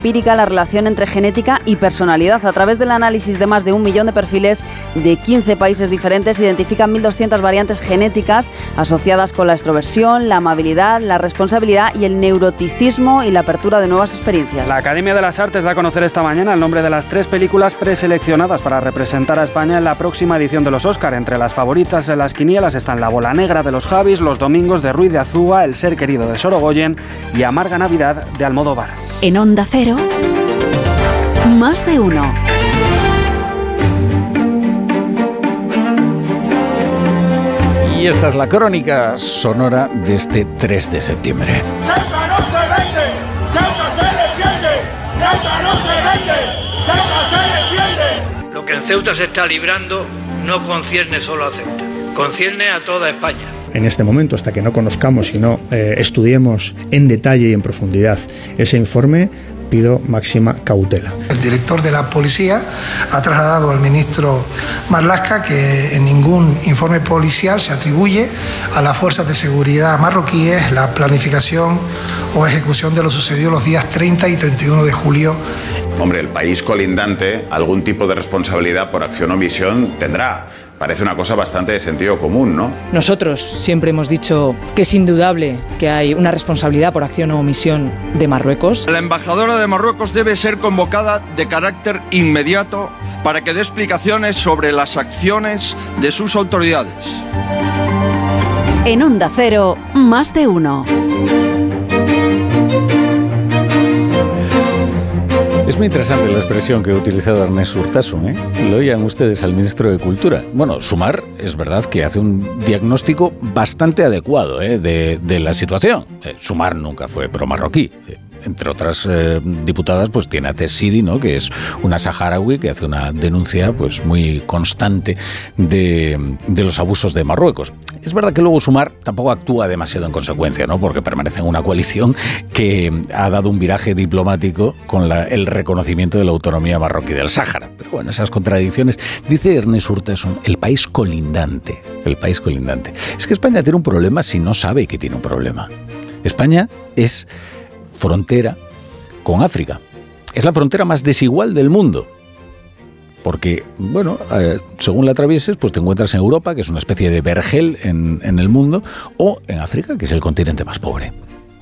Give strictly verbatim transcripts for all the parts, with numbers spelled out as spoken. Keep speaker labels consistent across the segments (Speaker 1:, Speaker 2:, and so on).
Speaker 1: empírica la relación entre genética y personalidad. A través del análisis de más de un millón de perfiles de quince países diferentes, identifican mil doscientas variantes genéticas asociadas con la extroversión, la amabilidad, la responsabilidad y el neuroticismo y la apertura de nuevas experiencias.
Speaker 2: La Academia de las Artes da a conocer esta mañana el nombre de las tres películas preseleccionadas para representar a España en la próxima edición de los Óscar. Entre las favoritas en las quinielas están La bola negra de los Javis, Los domingos de Ruiz de Azúa, El ser querido de Sorogoyen y Amarga Navidad de Almodóvar.
Speaker 3: En Onda Cero, Más de uno.
Speaker 4: Y esta es la crónica sonora de este tres de septiembre.
Speaker 5: ¡Ceuta no se vende! ¡Ceuta se defiende! ¡Ceuta no se vende! ¡Ceuta se defiende!
Speaker 6: Lo que en Ceuta se está librando no concierne solo a Ceuta, concierne a toda España.
Speaker 7: En este momento, hasta que no conozcamos y no eh, estudiemos en detalle y en profundidad ese informe, pido máxima cautela.
Speaker 8: El director de la policía ha trasladado al ministro Marlaska que en ningún informe policial se atribuye a las fuerzas de seguridad marroquíes la planificación o ejecución de lo sucedido los días treinta y treinta y uno de julio.
Speaker 9: Hombre, el país colindante algún tipo de responsabilidad por acción o omisión tendrá. Parece una cosa bastante de sentido común, ¿no?
Speaker 10: Nosotros siempre hemos dicho que es indudable que hay una responsabilidad por acción o omisión de Marruecos.
Speaker 11: La embajadora de Marruecos debe ser convocada de carácter inmediato para que dé explicaciones sobre las acciones de sus autoridades.
Speaker 3: En Onda Cero, Más de uno.
Speaker 4: Es muy interesante la expresión que ha utilizado Ernest Urtasun, ¿eh? Lo oían ustedes al ministro de Cultura. Bueno, Sumar es verdad que hace un diagnóstico bastante adecuado, ¿eh? de, de la situación. Eh, Sumar nunca fue pro-marroquí. Eh, entre otras eh, diputadas, pues tiene a Tess Sidi, ¿no? Que es una saharaui que hace una denuncia pues muy constante de, de los abusos de Marruecos. Es verdad que luego Sumar tampoco actúa demasiado en consecuencia, ¿no? Porque permanece en una coalición que ha dado un viraje diplomático con la, el reconocimiento de la autonomía marroquí del Sáhara. Pero bueno, esas contradicciones. Dice Ernest Urtasun, el país colindante. El país colindante. Es que España tiene un problema si no sabe que tiene un problema. España es frontera con África. Es la frontera más desigual del mundo. Porque, bueno, eh, según la atravieses, pues te encuentras en Europa, que es una especie de vergel en, en el mundo, o en África, que es el continente más pobre.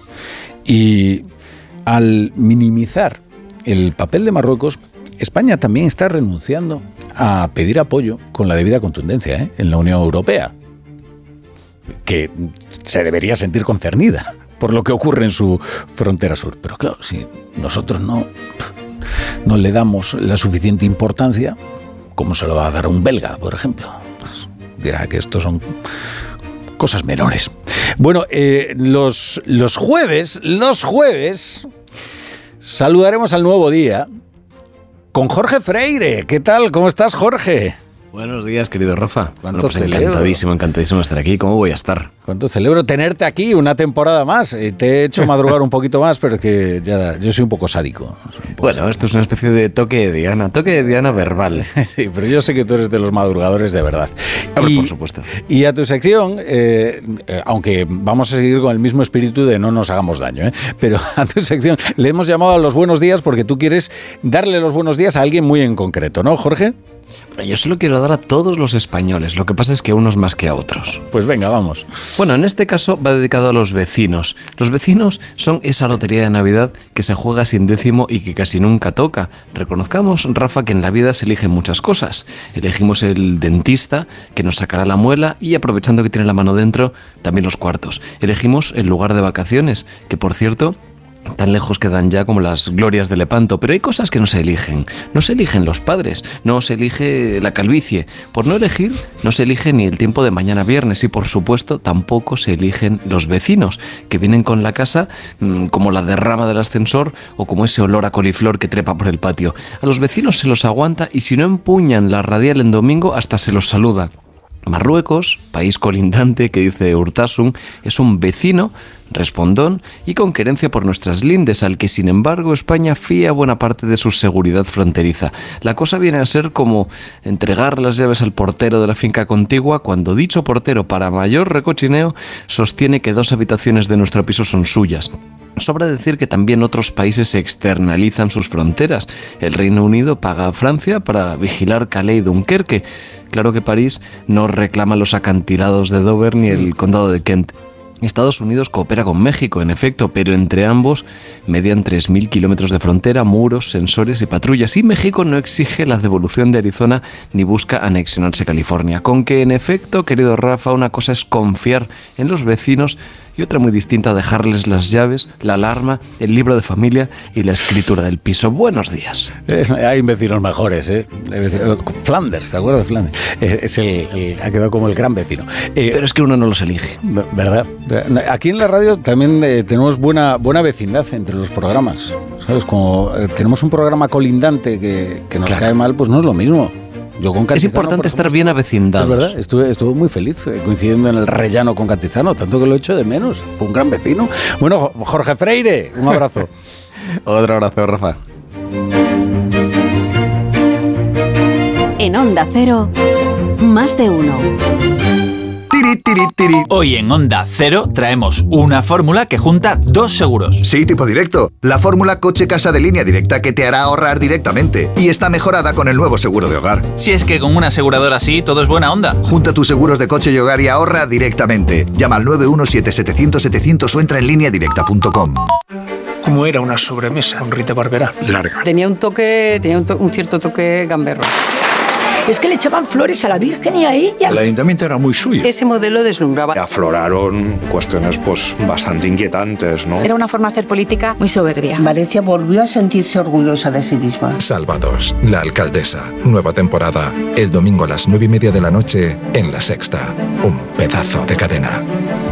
Speaker 4: Y al minimizar el papel de Marruecos, España también está renunciando a pedir apoyo con la debida contundencia, ¿eh? en la Unión Europea, que se debería sentir concernida por lo que ocurre en su frontera sur. Pero claro, si nosotros no, no le damos la suficiente importancia, ¿cómo se lo va a dar a un belga, por ejemplo? Pues dirá que estos son cosas menores. Bueno, eh, los, los jueves, los jueves, saludaremos al Nuevo Día con Jorge Freire. ¿Qué tal? ¿Cómo estás, Jorge?
Speaker 12: Buenos días, querido Rafa. Bueno, pues
Speaker 4: celebro?
Speaker 12: encantadísimo, encantadísimo de estar aquí. ¿Cómo voy a estar?
Speaker 4: Cuánto celebro tenerte aquí una temporada más. Te he hecho madrugar un poquito más, pero es que ya yo soy un poco sádico. Un poco
Speaker 12: bueno,
Speaker 4: sádico.
Speaker 12: Esto es una especie de toque de Diana, toque de Diana verbal.
Speaker 4: Sí, pero yo sé que tú eres de los madrugadores de verdad.
Speaker 12: Hombre,
Speaker 4: y,
Speaker 12: por supuesto.
Speaker 4: Y a tu sección, eh, eh, aunque vamos a seguir con el mismo espíritu de no nos hagamos daño, ¿eh? pero a tu sección le hemos llamado a los buenos días porque tú quieres darle los buenos días a alguien muy en concreto, ¿no, Jorge?
Speaker 12: Bueno, yo se lo quiero dar a todos los españoles, lo que pasa es que a unos más que a otros.
Speaker 4: Pues venga, vamos.
Speaker 12: Bueno, en este caso va dedicado a los vecinos. Los vecinos son esa lotería de Navidad que se juega sin décimo y que casi nunca toca. Reconozcamos, Rafa, que en la vida se eligen muchas cosas. Elegimos el dentista, que nos sacará la muela, y aprovechando que tiene la mano dentro, también los cuartos. Elegimos el lugar de vacaciones, que por cierto, tan lejos quedan ya como las glorias de Lepanto, pero hay cosas que no se eligen. No se eligen los padres, no se elige la calvicie. Por no elegir, no se elige ni el tiempo de mañana viernes y, por supuesto, tampoco se eligen los vecinos, que vienen con la casa mmm, como la derrama del ascensor o como ese olor a coliflor que trepa por el patio. A los vecinos se los aguanta y si no empuñan la radial en domingo, hasta se los saluda. Marruecos, país colindante que dice Urtasun, es un vecino respondón y con querencia por nuestras lindes, al que sin embargo España fía buena parte de su seguridad fronteriza. La cosa viene a ser como entregar las llaves al portero de la finca contigua cuando dicho portero, para mayor recochineo, sostiene que dos habitaciones de nuestro piso son suyas. Sobra decir que también otros países externalizan sus fronteras. El Reino Unido paga a Francia para vigilar Calais y Dunkerque. Claro que París no reclama los acantilados de Dover ni el condado de Kent. Estados Unidos coopera con México, en efecto, pero entre ambos median tres mil kilómetros de frontera, muros, sensores y patrullas. Y México no exige la devolución de Arizona ni busca anexionarse California. Con que, en efecto, querido Rafa, una cosa es confiar en los vecinos y otra muy distinta dejarles las llaves, la alarma, el libro de familia y la escritura del piso. Buenos días.
Speaker 4: Es, hay vecinos mejores, ¿eh? Flanders, ¿te acuerdas de Flanders? Es el, el, ha quedado como el gran vecino.
Speaker 12: Eh, Pero es que uno no los elige.
Speaker 4: ¿Verdad? Aquí en la radio también eh, tenemos buena, buena vecindad entre los programas. ¿Sabes? Como eh, tenemos un programa colindante que, que nos claro. cae mal, pues no es lo mismo. Yo con
Speaker 12: es importante estar bien avecindados.
Speaker 4: Es verdad, estuve, estuve muy feliz eh, coincidiendo en el rellano con Cantizano, tanto que lo echo de menos. Fue un gran vecino. Bueno, Jorge Freire, un abrazo.
Speaker 12: Otro abrazo, Rafa.
Speaker 3: En Onda Cero, más de uno.
Speaker 13: Tiri, tiri, tiri. Hoy en Onda Cero traemos una fórmula que junta dos seguros.
Speaker 14: Sí, tipo directo. La fórmula coche-casa de Línea Directa que te hará ahorrar directamente. Y está mejorada con el nuevo seguro de hogar.
Speaker 13: Si es que con una aseguradora así todo es buena onda.
Speaker 14: Junta tus seguros de coche y hogar y ahorra directamente. Llama al nueve uno siete setecientos setecientos o entra en línea directa punto com.
Speaker 15: Como era una sobremesa con Rita Barberá.
Speaker 16: Larga. Tenía un toque, tenía un, to- un cierto toque gamberro.
Speaker 17: Es que le echaban flores a la Virgen y a ella.
Speaker 15: El ayuntamiento era muy suyo.
Speaker 16: Ese modelo deslumbraba.
Speaker 18: Afloraron cuestiones pues bastante inquietantes, ¿no?
Speaker 19: Era una forma de hacer política muy soberbia.
Speaker 20: Valencia volvió a sentirse orgullosa de sí misma.
Speaker 21: Salvados, la alcaldesa. Nueva temporada. El domingo a las nueve y media de la noche en La Sexta. Un pedazo de cadena.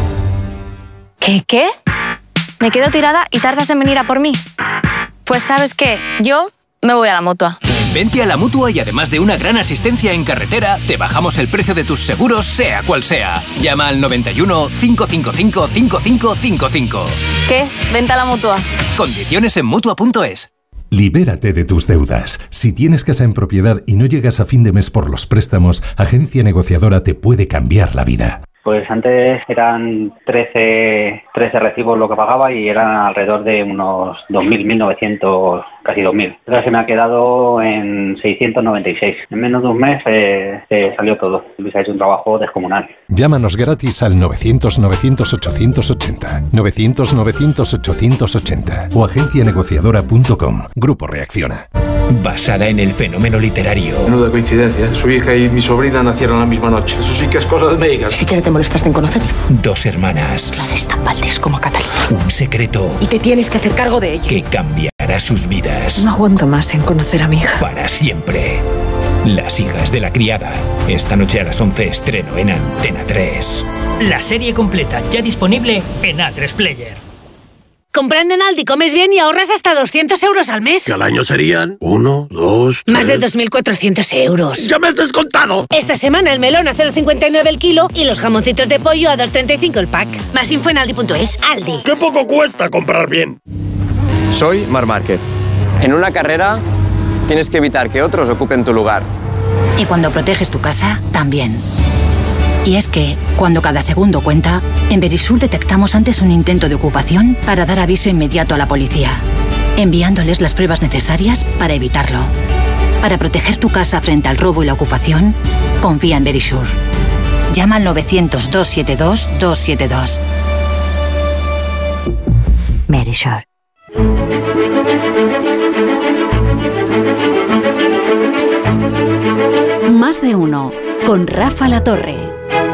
Speaker 19: ¿Qué? ¿Qué? Me quedo tirada y tardas en venir a por mí. Pues ¿sabes qué? Yo me voy a la Mutua.
Speaker 22: Vente a la Mutua y además de una gran asistencia en carretera, te bajamos el precio de tus seguros, sea cual sea. Llama al noventa y uno, cinco cinco cinco, cinco cinco cinco cinco.
Speaker 19: ¿Qué? Vente a la Mutua.
Speaker 22: Condiciones en Mutua punto es.
Speaker 23: Libérate de tus deudas. Si tienes casa en propiedad y no llegas a fin de mes por los préstamos, Agencia Negociadora te puede cambiar la vida.
Speaker 24: Pues antes eran trece, trece recibos lo que pagaba y eran alrededor de unos dos mil, mil novecientos, casi dos mil. Ahora se me ha quedado en seiscientos noventa y seis. En menos de un mes eh, eh, salió todo. Luis ha hecho un trabajo descomunal.
Speaker 23: Llámanos gratis al novecientos, novecientos, ochocientos ochenta. novecientos, novecientos, ochocientos ochenta. O agencia negociadora punto com. Grupo Reacciona.
Speaker 25: Basada en el fenómeno literario.
Speaker 26: Menuda coincidencia. Su hija y mi sobrina nacieron la misma noche. Eso sí que es cosa de médicas.
Speaker 17: Si quiere te molestaste en conocerlo.
Speaker 25: Dos hermanas.
Speaker 17: Clara es tan Valdés como Catalina.
Speaker 25: Un secreto.
Speaker 17: Y te tienes que hacer cargo de ello.
Speaker 25: Que cambiará sus vidas.
Speaker 17: No aguanto más en conocer a mi hija.
Speaker 25: Para siempre. Las hijas de la criada. Esta noche a las once estreno en Antena tres.
Speaker 27: La serie completa ya disponible en A tres Player.
Speaker 28: Comprando en Aldi comes bien y ahorras hasta doscientos euros al mes.
Speaker 29: Que al año serían uno, dos, tres...
Speaker 28: Más de dos mil cuatrocientos euros.
Speaker 29: ¡Ya me has descontado!
Speaker 28: Esta semana el melón a cero coma cincuenta y nueve el kilo y los jamoncitos de pollo a dos coma treinta y cinco el pack. Más info en aldi punto es. Aldi.
Speaker 29: ¡Qué poco cuesta comprar bien!
Speaker 30: Soy Marc Márquez. En una carrera tienes que evitar que otros ocupen tu lugar.
Speaker 31: Y cuando proteges tu casa, también. Y es que, cuando cada segundo cuenta, en Verisur detectamos antes un intento de ocupación para dar aviso inmediato a la policía, enviándoles las pruebas necesarias para evitarlo. Para proteger tu casa frente al robo y la ocupación, confía en Verisur. Llama al novecientos, doscientos setenta y dos, doscientos setenta y dos. Verisur.
Speaker 3: Más de uno, con Rafa La Torre.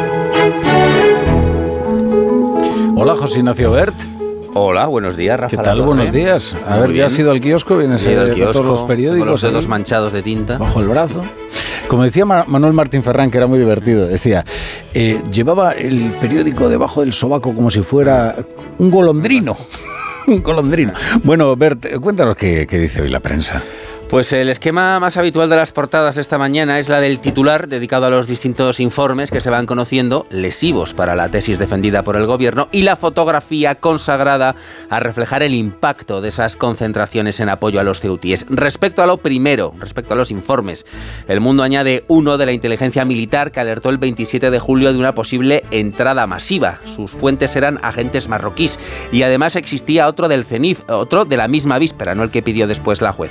Speaker 4: Hola, José Ignacio Bert.
Speaker 32: Hola, buenos días, Rafa.
Speaker 4: ¿Qué tal? Buenos días. A ver, ¿ya has ido al kiosco? ¿Vienes a todos los periódicos?
Speaker 32: Con los dedos manchados de tinta.
Speaker 4: Bajo el brazo. Como decía Manuel Martín Ferrán, que era muy divertido, decía, eh, llevaba el periódico debajo del sobaco como si fuera un golondrino. Un golondrino. Bueno, Bert, cuéntanos qué, qué dice hoy la prensa.
Speaker 32: Pues el esquema más habitual de las portadas esta mañana es la del titular dedicado a los distintos informes que se van conociendo, lesivos para la tesis defendida por el gobierno, y la fotografía consagrada a reflejar el impacto de esas concentraciones en apoyo a los ceutíes. Respecto a lo primero, respecto a los informes, El Mundo añade uno de la inteligencia militar que alertó el veintisiete de julio de una posible entrada masiva. Sus fuentes eran agentes marroquíes y además existía otro del CENIF, otro de la misma víspera, no el que pidió después la juez.